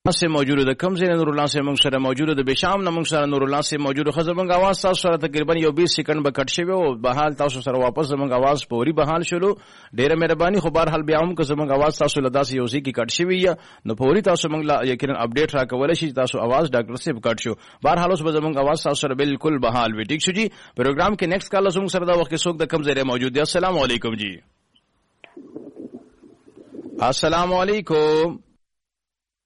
سے موجود د کمزې نور الله سے موږ سره موجود د بشام نه موږ سره نور الله سے موجود خو زمونږ आवाज تاسو سره تقریبا یو 20 سکند به کټ شوی او بهال تاسو سره واپس زمونږ आवाज پوری بهال شلو. ډیره مهرباني. خو بهر حال بیا هم که زمونږ आवाज تاسو له داسې یو ځای کې کټ شوی یا نو پوری تاسو موږ لا یقینا اپډیټ را کولای شي تاسو आवाज ډاکټر صاحب کټ شو. بهر حال اوس به زمونږ आवाज تاسو سره بالکل بهال وي. ټیک شو جی. پروګرام کې نیکسټ کال زمونږ سره دا وخت کې څوک د کمزې موجود دی. السلام علیکم جی. السلام علیکم.